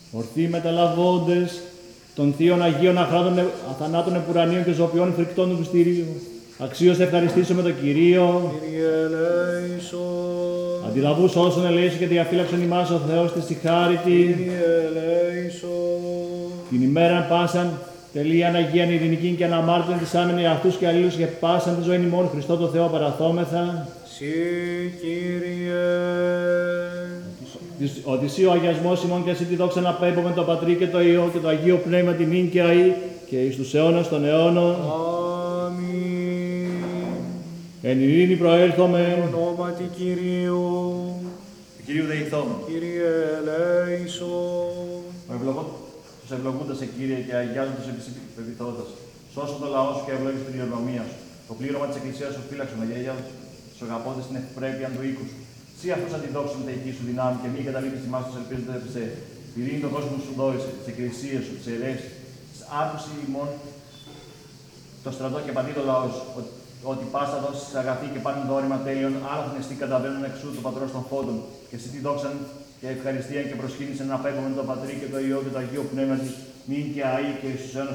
Ορθοί μεταλαβώντες των θείων Αγίων αθανάτων επουρανίων και ζωοποιών φρικτών του μυστηρίου. Αξίως ευχαριστήσω με τον Κυρίο. Κύριε ελέησον. Αντιλαβούς όσων ελέησον και διαφύλαξον ημάς ο Θεός της συγχάρητη. Κύριε ελέησον. Την ημέραν πάσαν τελείαν Αγίαν ειρηνικήν και αναμάρτητον της άμενη αυτούς και αλλήλους και πάσαν τη ζωή ημών Χριστό το Θεό παραθόμεθα. Συ, Κύριε. Ότι εσύ ο αγιασμός ημών και εσύ τη δόξα να πέμπω με το Πατρί και το Υιό και το Αγίο Πνεύμα τη νυν και αεί και εις τους αιώνας των αιώνων. Αμήν. Εν ειρήνη προέλθομεν. Ονόματι Κυρίου. Κυρίου δεηθόμεν. Κύριε ελέησον. Τους ευλογούντας σε Κύριε και αγιάζουν τους επιθώντας. Σώσον το λαό σου και ευλόγησον την ηρωνομία σου. Το πλήρωμα της Εκκλησίας σου φύλαξον, αγιαγιά τους αγαπώντες την ευπρέπεια του οίκου σου. Σύ αυτούς αντιδόξουν τα εκεί σου δυνάμει και μη καταλήψεις ημάς τους ελπίζοντας σε ειρήνη τον κόσμο σου δόησε, τις εκκλησίες σου, τις αιρέσεις. Άκουσε ημών το στρατό και παντή το λαό σου, ότι πάσα δώσεις αγαθή και πάνε δόρημα τέλειων, άραθεν εστί καταβαίνουν εξού του πατρός των φόντων. Και εσύ τη δόξαν και ευχαριστίαν και προσκύνησαν να πέμπω με τον Πατρί και το Υιό και το Αγίο Πνεύμα της, νυν και αεί και εις τους αιώνας